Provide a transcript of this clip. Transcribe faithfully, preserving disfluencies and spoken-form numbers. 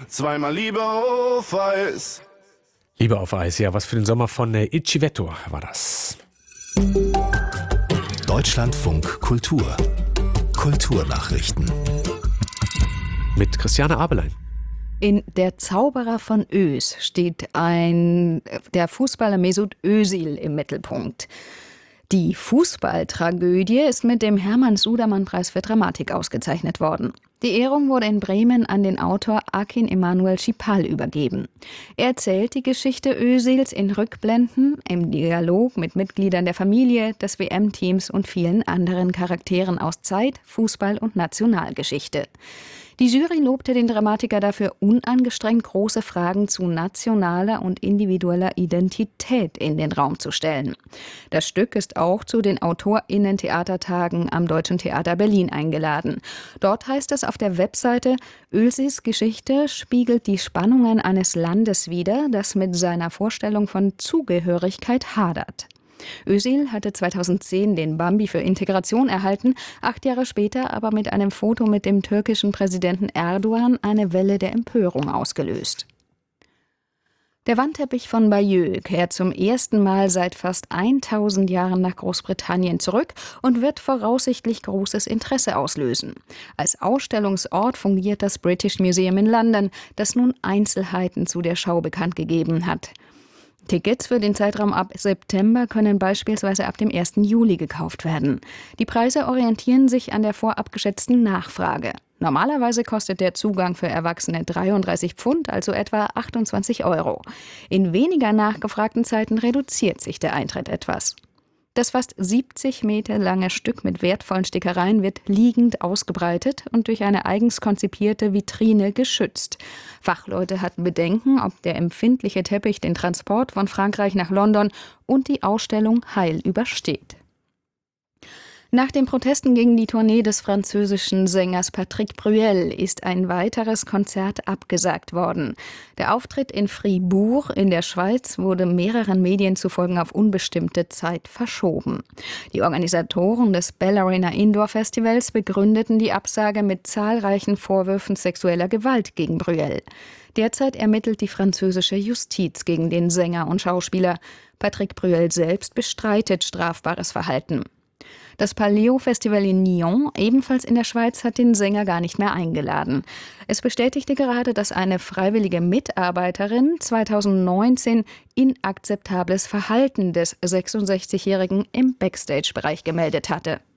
zweimal Liebe auf Eis. Liebe auf Eis, ja, was für den Sommer von äh, Il Civetto war das. Deutschlandfunk Kultur. Kulturnachrichten. Mit Christiane Abelein. In Der Zauberer von Ös steht ein, der Fußballer Mesut Özil im Mittelpunkt. Die Fußballtragödie ist mit dem Hermann-Sudermann-Preis für Dramatik ausgezeichnet worden. Die Ehrung wurde in Bremen an den Autor Akin Emanuel Schipal übergeben. Er erzählt die Geschichte Özils in Rückblenden, im Dialog mit Mitgliedern der Familie, des W M-Teams und vielen anderen Charakteren aus Zeit, Fußball und Nationalgeschichte. Die Jury lobte den Dramatiker dafür, unangestrengt große Fragen zu nationaler und individueller Identität in den Raum zu stellen. Das Stück ist auch zu den AutorInnen-Theatertagen am Deutschen Theater Berlin eingeladen. Dort heißt es auf der Webseite, Özils Geschichte spiegelt die Spannungen eines Landes wider, das mit seiner Vorstellung von Zugehörigkeit hadert. Özil hatte zweitausendzehn den Bambi für Integration erhalten, acht Jahre später aber mit einem Foto mit dem türkischen Präsidenten Erdogan eine Welle der Empörung ausgelöst. Der Wandteppich von Bayeux kehrt zum ersten Mal seit fast tausend Jahren nach Großbritannien zurück und wird voraussichtlich großes Interesse auslösen. Als Ausstellungsort fungiert das British Museum in London, das nun Einzelheiten zu der Schau bekannt gegeben hat. Tickets für den Zeitraum ab September können beispielsweise ab dem ersten Juli gekauft werden. Die Preise orientieren sich an der vorab geschätzten Nachfrage. Normalerweise kostet der Zugang für Erwachsene dreiunddreißig Pfund, also etwa achtundzwanzig Euro. In weniger nachgefragten Zeiten reduziert sich der Eintritt etwas. Das fast siebzig Meter lange Stück mit wertvollen Stickereien wird liegend ausgebreitet und durch eine eigens konzipierte Vitrine geschützt. Fachleute hatten Bedenken, ob der empfindliche Teppich den Transport von Frankreich nach London und die Ausstellung heil übersteht. Nach den Protesten gegen die Tournee des französischen Sängers Patrick Bruel ist ein weiteres Konzert abgesagt worden. Der Auftritt in Fribourg in der Schweiz wurde mehreren Medien zufolge auf unbestimmte Zeit verschoben. Die Organisatoren des Ballerina Indoor Festivals begründeten die Absage mit zahlreichen Vorwürfen sexueller Gewalt gegen Bruel. Derzeit ermittelt die französische Justiz gegen den Sänger und Schauspieler. Patrick Bruel selbst bestreitet strafbares Verhalten. Das Paleo-Festival in Nyon, ebenfalls in der Schweiz, hat den Sänger gar nicht mehr eingeladen. Es bestätigte gerade, dass eine freiwillige Mitarbeiterin zweitausendneunzehn inakzeptables Verhalten des sechsundsechzigjährigen im Backstage-Bereich gemeldet hatte.